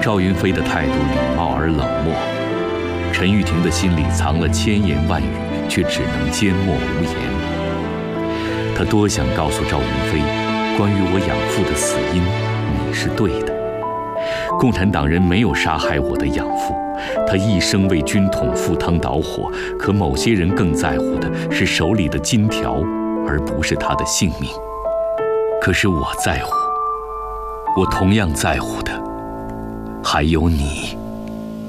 赵云飞的态度礼貌而冷漠，陈玉婷的心里藏了千言万语，却只能缄默无言。他多想告诉赵云飞，关于我养父的死因，你是对的。共产党人没有杀害我的养父，他一生为军统赴汤蹈火，可某些人更在乎的是手里的金条，而不是他的性命。可是我在乎，我同样在乎的还有你。